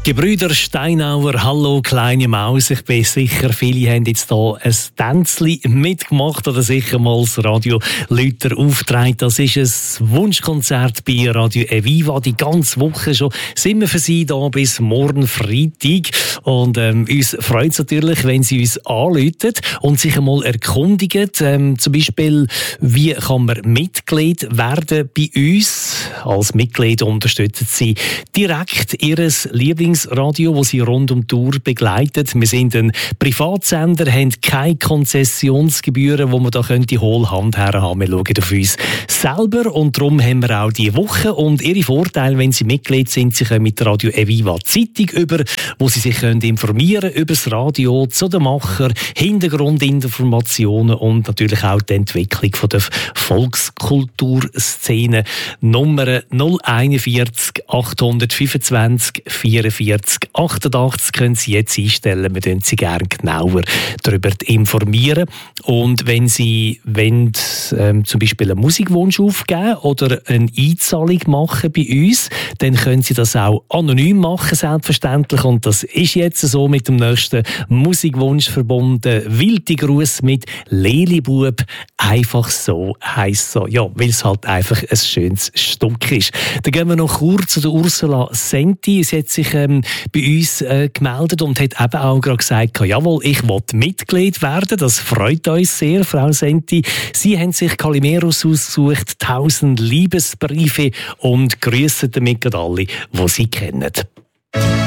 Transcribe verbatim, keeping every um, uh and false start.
Gebrüder Steinauer, hallo kleine Maus. Ich bin sicher, viele haben jetzt hier ein Tänzchen mitgemacht oder sicher mal das Radio Lüter aufgetragen. Das ist ein Wunschkonzert bei Radio Eviva. Die ganze Woche schon sind wir für Sie da bis morgen Freitag. Und ähm, uns freut es natürlich, wenn Sie uns anrufen und sich einmal erkundigen. Ähm, zum Beispiel, wie kann man Mitglied werden bei uns? Als Mitglied unterstützen Sie direkt Ihr Lieblings Radio, das sie rund um die Tour begleitet. Wir sind ein Privatsender, haben keine Konzessionsgebühren, die man da könnte Hohlhand herhaben. Wir schauen auf uns selber und darum haben wir auch diese Woche. Und ihre Vorteile, wenn Sie Mitglied sind, Sie können mit der Radio Eviva Zeitung über, wo Sie sich können informieren über das Radio, zu den Macher, Hintergrundinformationen und natürlich auch die Entwicklung von der Volkskulturszene. Nummer null einundvierzig achthundertfünfundzwanzig vierundvierzig achtundachtzig können Sie jetzt einstellen. Wir können Sie gerne genauer darüber informieren. Und wenn Sie wollen, ähm, zum Beispiel einen Musikwunsch aufgeben oder eine Einzahlung machen bei uns, dann können Sie das auch anonym machen, selbstverständlich. Und das ist jetzt so mit dem nächsten Musikwunsch verbunden. Wilde Gruß mit Lelibub. Einfach so heisst so. Ja, weil es halt einfach ein schönes Stück ist. Dann gehen wir noch kurz zu der Ursula Senti. Sie hat sich ähm, bei uns äh, gemeldet und hat eben auch gerade gesagt, jawohl, ich will Mitglied werden. Das freut uns sehr, Frau Senti. Sie haben sich Kalimeros ausgesucht, tausend Liebesbriefe und grüßen damit alle, die Sie kennen.